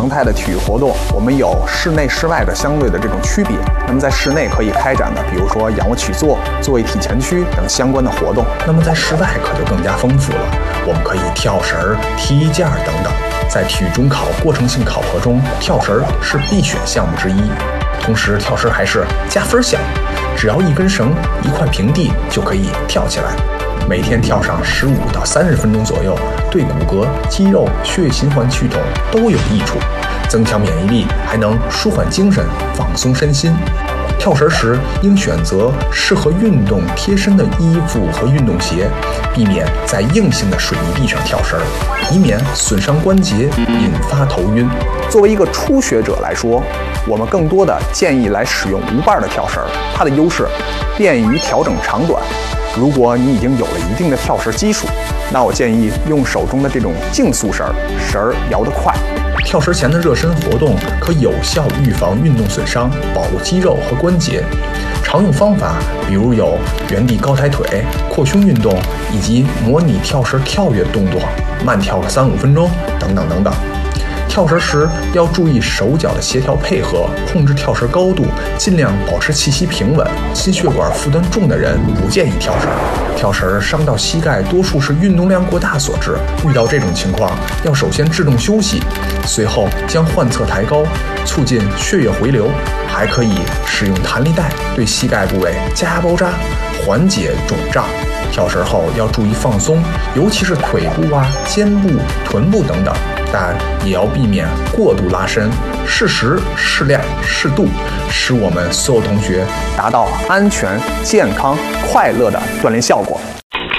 常态的体育活动，我们有室内、室外的相对的这种区别。那么在室内可以开展的，比如说仰卧起坐、坐位体前屈等相关的活动。 那么在室外可就更加丰富了，我们可以跳绳、踢毽等等。在体育中考过程性考核中，跳绳是必选项目之一。同时，跳绳还是加分项目，只要一根绳、一块平地就可以跳起来。每天跳上15到30分钟左右，对骨骼、肌肉、血液循环系统都有益处，增强免疫力，还能舒缓精神、放松身心。跳绳时应选择适合运动贴身的衣服和运动鞋，避免在硬性的水泥地上跳绳，以免损伤关节，引发头晕。 作为一个初学者来说，我们更多的建议来使用无伴的跳绳，它的优势便于调整长短。如果你已经有了一定的跳绳基础，那我建议用手中的这种竞速绳，绳儿摇得快。 跳绳前的热身活动可有效预防运动损伤，保护肌肉和关节。常用方法比如有原地高抬腿、扩胸运动，以及模拟跳绳跳跃动作，慢跳个3-5分钟等等等等。跳绳时要注意手脚的协调配合，控制跳绳高度，尽量保持气息平稳。心血管负担重的人不建议跳绳。跳绳伤到膝盖多数是运动量过大所致，遇到这种情况要首先制动休息，随后将患侧抬高，促进血液回流。还可以使用弹力带对膝盖部位加压包扎，缓解肿胀。跳绳后要注意放松，尤其是腿部、肩部、臀部等等，但也要避免过度拉伸，适时、适量、适度，使我们所有同学达到安全、健康、快乐的锻炼效果。